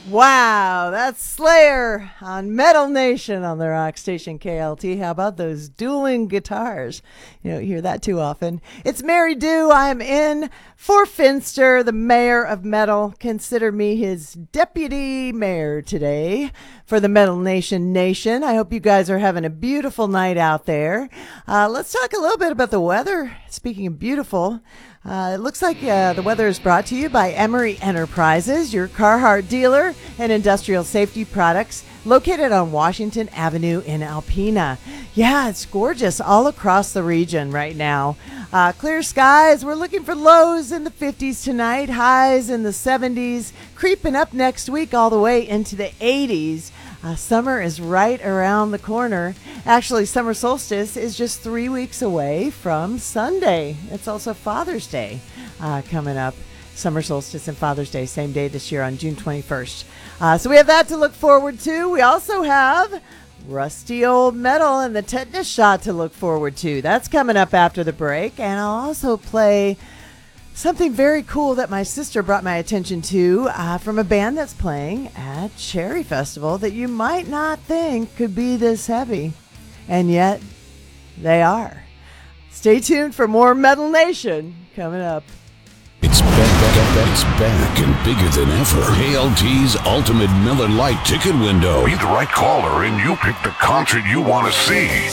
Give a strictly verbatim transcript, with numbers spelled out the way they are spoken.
Wow, that's Slayer on Metal Nation on the rock station K L T. How about those dueling guitars? You don't hear that too often. It's Mary Dew. I'm in for Finster, the mayor of metal. Consider me his deputy mayor today for the Metal Nation Nation. I hope you guys are having a beautiful night out there. Uh, let's talk a little bit about the weather. Speaking of beautiful, Uh, it looks like uh, the weather is brought to you by Emery Enterprises, your Carhartt dealer and industrial safety products located on Washington Avenue in Alpena. Yeah, it's gorgeous all across the region right now. Uh, clear skies. We're looking for lows in the fifties tonight, highs in the seventies, creeping up next week all the way into the eighties. Uh, summer is right around the corner. Actually, summer solstice is just three weeks away from Sunday. It's also Father's Day uh, coming up. Summer solstice and Father's Day, same day this year on June twenty-first. Uh, so we have that to look forward to. We also have Rusty Old Metal and the Tetanus Shot to look forward to. That's coming up after the break. And I'll also play something very cool that my sister brought my attention to uh, from a band that's playing at Cherry Festival that you might not think could be this heavy. And yet, they are. Stay tuned for more Metal Nation coming up. It's back, back, back, it's back and bigger than ever. K L T's Ultimate Miller Lite Ticket Window. Be the right caller and you pick the concert you want to see.